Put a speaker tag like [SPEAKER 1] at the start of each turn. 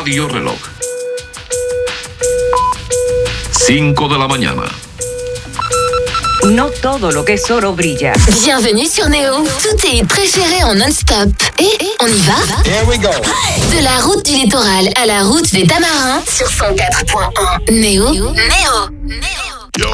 [SPEAKER 1] Radio Reloj. 5 de la mañana.
[SPEAKER 2] No todo lo que es oro brilla.
[SPEAKER 3] Bienvenue sur Néo. Tous tes préférés en non-stop. Et on y va?
[SPEAKER 4] Here we go.
[SPEAKER 3] De la route du littoral à la route des Tamarins sur 104.1. Néo.